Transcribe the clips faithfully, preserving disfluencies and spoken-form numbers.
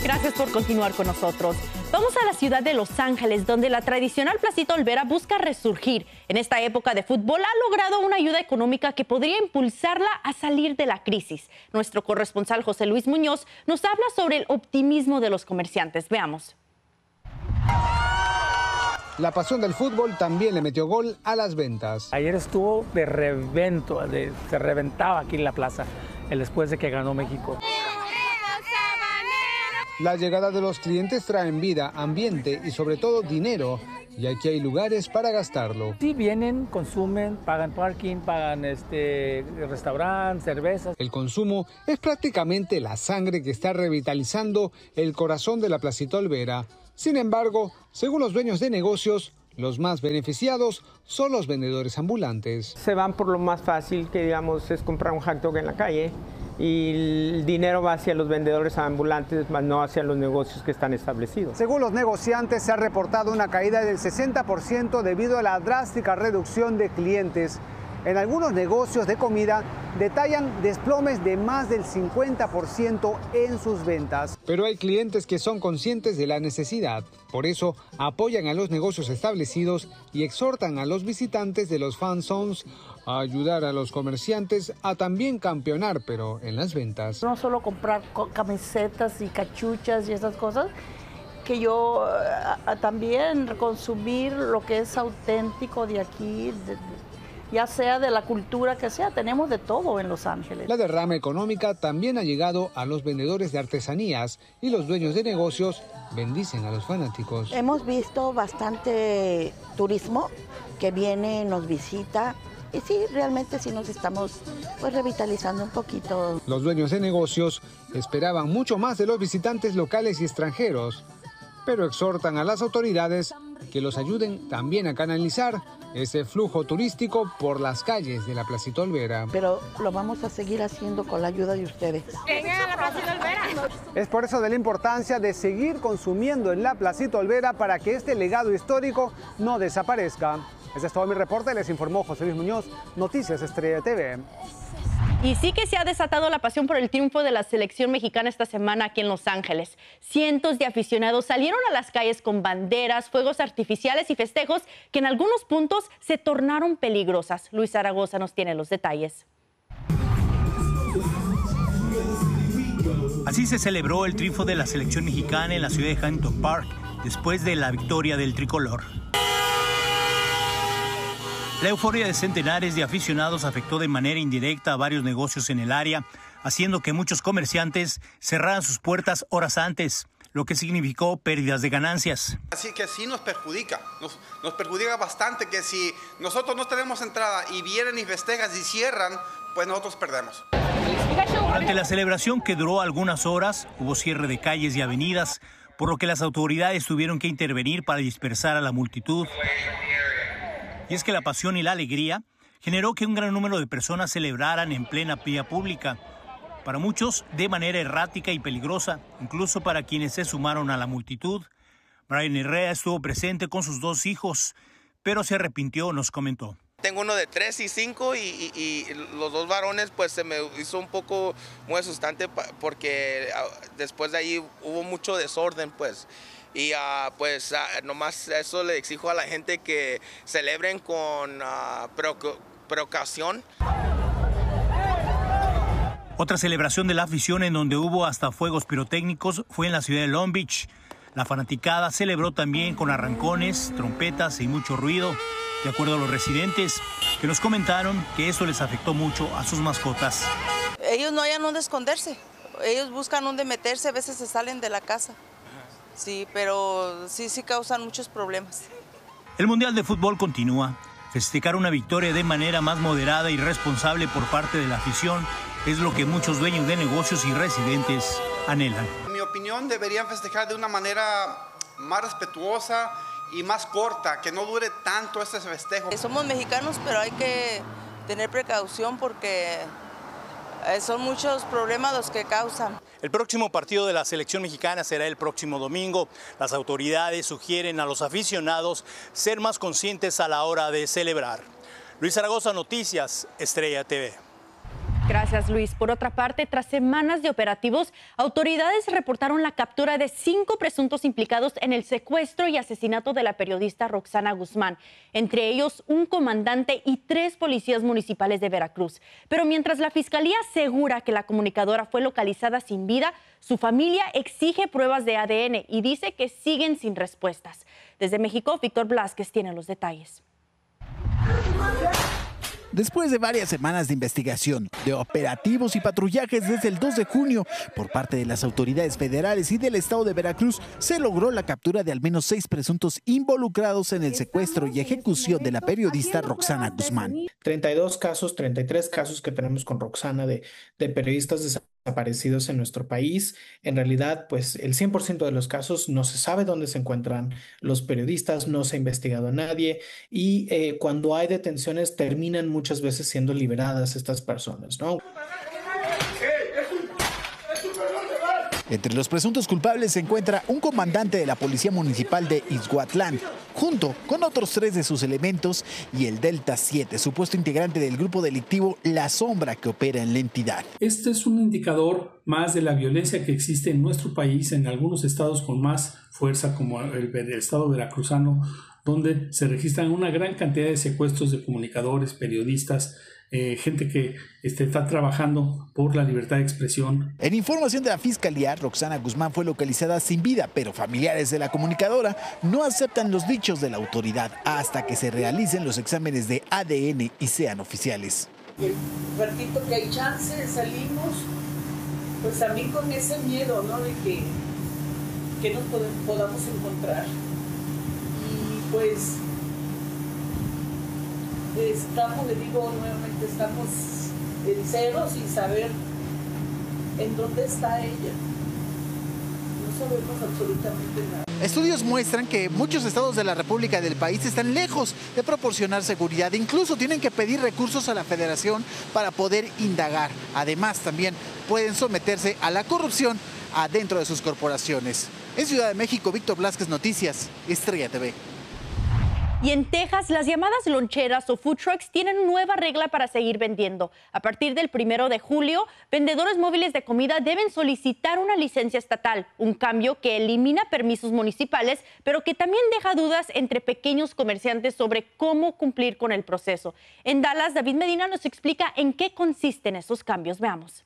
Gracias por continuar con nosotros. Vamos a la ciudad de Los Ángeles, donde la tradicional Placita Olvera busca resurgir. En esta época de fútbol ha logrado una ayuda económica que podría impulsarla a salir de la crisis. Nuestro corresponsal José Luis Muñoz nos habla sobre el optimismo de los comerciantes. Veamos. La pasión del fútbol también le metió gol a las ventas. Ayer estuvo de revento, de, se reventaba aquí en la plaza, el después de que ganó México. La llegada de los clientes traen vida, ambiente y sobre todo dinero, y aquí hay lugares para gastarlo. Sí, vienen, consumen, pagan parking, pagan este, restaurante, cervezas. El consumo es prácticamente la sangre que está revitalizando el corazón de la Placita Olvera. Sin embargo, según los dueños de negocios, los más beneficiados son los vendedores ambulantes. Se van por lo más fácil, que digamos es comprar un hot dog en la calle, y el dinero va hacia los vendedores ambulantes, más no hacia los negocios que están establecidos. Según los negociantes, se ha reportado una caída del sesenta por ciento debido a la drástica reducción de clientes. En algunos negocios de comida detallan desplomes de más del cincuenta por ciento en sus ventas. Pero hay clientes que son conscientes de la necesidad. Por eso apoyan a los negocios establecidos y exhortan a los visitantes de los fan zones a ayudar a los comerciantes a también campeonar, pero en las ventas. No solo comprar camisetas y cachuchas y esas cosas, que yo a, a también consumir lo que es auténtico de aquí, de, ya sea de la cultura que sea, tenemos de todo en Los Ángeles. La derrama económica también ha llegado a los vendedores de artesanías y los dueños de negocios bendicen a los fanáticos. Hemos visto bastante turismo que viene, nos visita y sí, realmente sí nos estamos pues revitalizando un poquito. Los dueños de negocios esperaban mucho más de los visitantes locales y extranjeros, pero exhortan a las autoridades que los ayuden también a canalizar ese flujo turístico por las calles de la Placita Olvera. Pero lo vamos a seguir haciendo con la ayuda de ustedes. Vengan a la Placita Olvera. Es por eso de la importancia de seguir consumiendo en la Placita Olvera para que este legado histórico no desaparezca. Ese es todo mi reporte, les informó José Luis Muñoz, Noticias Estrella T V. Y sí que se ha desatado la pasión por el triunfo de la selección mexicana esta semana aquí en Los Ángeles. Cientos de aficionados salieron a las calles con banderas, fuegos artificiales y festejos que en algunos puntos se tornaron peligrosas. Luis Zaragoza nos tiene los detalles. Así se celebró el triunfo de la selección mexicana en la ciudad de Huntington Park después de la victoria del tricolor. La euforia de centenares de aficionados afectó de manera indirecta a varios negocios en el área, haciendo que muchos comerciantes cerraran sus puertas horas antes, lo que significó pérdidas de ganancias. Así que sí nos perjudica, nos, nos perjudica bastante que si nosotros no tenemos entrada y vienen y festejan y cierran, pues nosotros perdemos. Durante la celebración, que duró algunas horas, hubo cierre de calles y avenidas, por lo que las autoridades tuvieron que intervenir para dispersar a la multitud. Y es que la pasión y la alegría generó que un gran número de personas celebraran en plena vía pública. Para muchos, de manera errática y peligrosa, incluso para quienes se sumaron a la multitud. Brian Herrera estuvo presente con sus dos hijos, pero se arrepintió, nos comentó. Tengo uno de tres y cinco y, y, y los dos varones, pues se me hizo un poco muy asustante porque después de ahí hubo mucho desorden, pues. Y uh, pues uh, nomás eso le exijo a la gente que celebren con uh, precaución. Otra celebración de la afición en donde hubo hasta fuegos pirotécnicos fue en la ciudad de Long Beach. La fanaticada celebró también con arrancones, trompetas y mucho ruido, de acuerdo a los residentes, que nos comentaron que eso les afectó mucho a sus mascotas. Ellos no hayan dónde esconderse, ellos buscan dónde meterse, a veces se salen de la casa. Sí, pero sí, sí causan muchos problemas. El Mundial de Fútbol continúa. Festejar una victoria de manera más moderada y responsable por parte de la afición es lo que muchos dueños de negocios y residentes anhelan. En mi opinión, deberían festejar de una manera más respetuosa y más corta, que no dure tanto este festejo. Somos mexicanos, pero hay que tener precaución porque son muchos problemas los que causan. El próximo partido de la selección mexicana será el próximo domingo. Las autoridades sugieren a los aficionados ser más conscientes a la hora de celebrar. Luis Zaragoza, Noticias Estrella T V. Gracias, Luis. Por otra parte, tras semanas de operativos, autoridades reportaron la captura de cinco presuntos implicados en el secuestro y asesinato de la periodista Roxana Guzmán, entre ellos un comandante y tres policías municipales de Veracruz. Pero mientras la Fiscalía asegura que la comunicadora fue localizada sin vida, su familia exige pruebas de A D N y dice que siguen sin respuestas. Desde México, Víctor Blázquez tiene los detalles. Después de varias semanas de investigación, de operativos y patrullajes desde el dos de junio por parte de las autoridades federales y del estado de Veracruz, se logró la captura de al menos seis presuntos involucrados en el secuestro y ejecución de la periodista Roxana Guzmán. treinta y dos casos, treinta y tres casos que tenemos con Roxana de, de periodistas desaparecidos en nuestro país. En realidad, pues el cien por ciento de los casos no se sabe dónde se encuentran los periodistas, no se ha investigado a nadie y eh, cuando hay detenciones terminan muchas veces siendo liberadas estas personas, ¿no? Entre los presuntos culpables se encuentra un comandante de la Policía Municipal de Ixhuatlán, junto con otros tres de sus elementos, y el Delta siete, supuesto integrante del grupo delictivo La Sombra que opera en la entidad. Este es un indicador más de la violencia que existe en nuestro país, en algunos estados con más fuerza, como el, el estado veracruzano, donde se registran una gran cantidad de secuestros de comunicadores, periodistas, Eh, gente que este, está trabajando por la libertad de expresión. En información de la Fiscalía, Roxana Guzmán fue localizada sin vida, pero familiares de la comunicadora no aceptan los dichos de la autoridad hasta que se realicen los exámenes de A D N y sean oficiales. El ratito que hay chance, salimos, pues también con ese miedo, ¿no? De que, que nos podamos encontrar. Y pues estamos, le digo nuevamente, estamos en ceros sin saber en dónde está ella. No sabemos absolutamente nada. Estudios muestran que muchos estados de la República del país están lejos de proporcionar seguridad. Incluso tienen que pedir recursos a la Federación para poder indagar. Además, también pueden someterse a la corrupción adentro de sus corporaciones. En Ciudad de México, Víctor Blázquez, Noticias, Estrella T V. Y en Texas, las llamadas loncheras o food trucks tienen nueva regla para seguir vendiendo. A partir del primero de julio, vendedores móviles de comida deben solicitar una licencia estatal, un cambio que elimina permisos municipales, pero que también deja dudas entre pequeños comerciantes sobre cómo cumplir con el proceso. En Dallas, David Medina nos explica en qué consisten esos cambios. Veamos.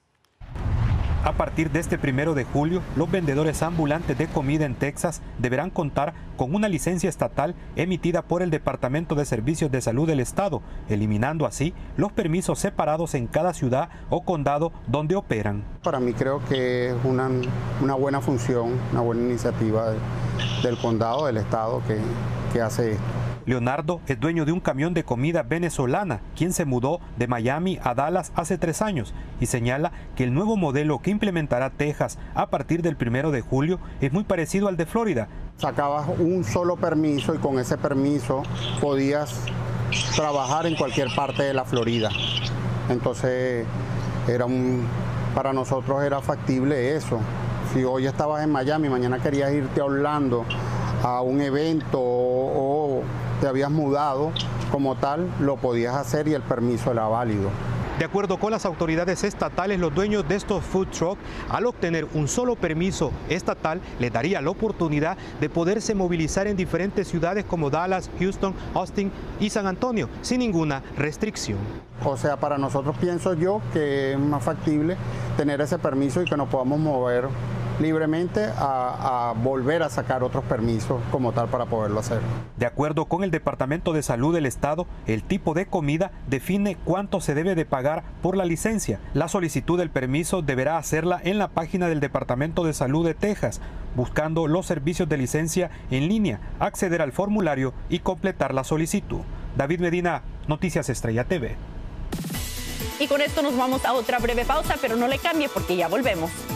A partir de este primero de julio, los vendedores ambulantes de comida en Texas deberán contar con una licencia estatal emitida por el Departamento de Servicios de Salud del Estado, eliminando así los permisos separados en cada ciudad o condado donde operan. Para mí creo que es una, una buena función, una buena iniciativa de, del condado, del Estado que, que hace esto. Leonardo es dueño de un camión de comida venezolana, quien se mudó de Miami a Dallas hace tres años y señala que el nuevo modelo que implementará Texas a partir del primero de julio es muy parecido al de Florida. Sacabas un solo permiso y con ese permiso podías trabajar en cualquier parte de la Florida. Entonces era un, para nosotros era factible eso. Si hoy estabas en Miami, mañana querías irte a Orlando a un evento o, o te habías mudado como tal, lo podías hacer y el permiso era válido. De acuerdo con las autoridades estatales, los dueños de estos food trucks, al obtener un solo permiso estatal, les daría la oportunidad de poderse movilizar en diferentes ciudades como Dallas, Houston, Austin y San Antonio, sin ninguna restricción. O sea, para nosotros pienso yo que es más factible tener ese permiso y que nos podamos mover libremente a, a volver a sacar otros permisos como tal para poderlo hacer. De acuerdo con el Departamento de Salud del Estado, el tipo de comida define cuánto se debe de pagar por la licencia. La solicitud del permiso deberá hacerla en la página del Departamento de Salud de Texas, buscando los servicios de licencia en línea, acceder al formulario y completar la solicitud. David Medina, Noticias Estrella T V. Y con esto nos vamos a otra breve pausa, pero no le cambie porque ya volvemos.